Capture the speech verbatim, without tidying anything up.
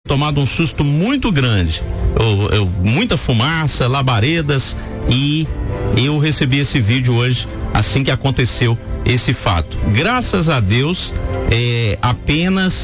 tomado um susto muito grande. Eu, eu, muita fumaça, labaredas, e eu recebi esse vídeo hoje, assim que aconteceu esse fato. Graças a Deus, é, apenas